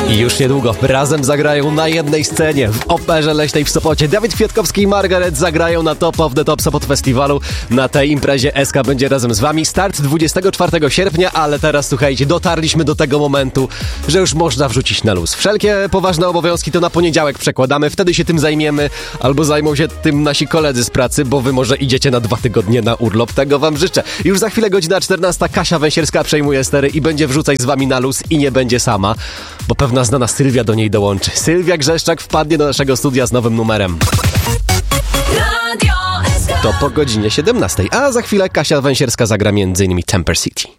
I już niedługo razem zagrają na jednej scenie w Operze Leśnej w Sopocie. Dawid Kwiatkowski i Margaret zagrają na Top of the Top Sopot Festiwalu. Na tej imprezie SK będzie razem z wami. Start 24 sierpnia, ale teraz słuchajcie, dotarliśmy do tego momentu, że już można wrzucić na luz. Wszelkie poważne obowiązki to na poniedziałek przekładamy, wtedy się tym zajmiemy, albo zajmą się tym nasi koledzy z pracy, bo wy może idziecie na 2 tygodnie na urlop. Tego wam życzę. Już za chwilę godzina 14, Kasia Węsierska przejmuje stery i będzie wrzucać z wami na luz i nie będzie sama, bo pewna znana Sylwia do niej dołączy. Sylwia Grzeszczak wpadnie do naszego studia z nowym numerem. To po godzinie 17, a za chwilę Kasia Węsierska zagra m.in. Temper City.